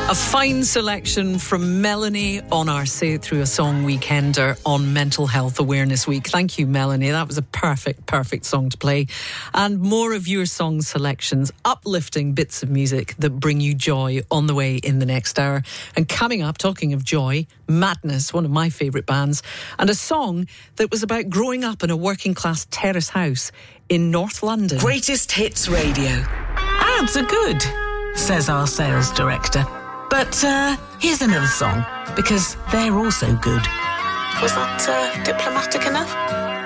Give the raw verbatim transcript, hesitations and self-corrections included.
A fine selection from Melanie on our Say It Through a Song Weekender on Mental Health Awareness Week. Thank you, Melanie. That was a perfect, perfect song to play. And more of your song selections, uplifting bits of music that bring you joy on the way in the next hour. And coming up, talking of joy, Madness, one of my favourite bands, and a song that was about growing up in a working class terrace house in North London. Greatest Hits Radio. Ads are good, says our sales director. But uh, here's another song, because they're also good. Was that uh, diplomatic enough?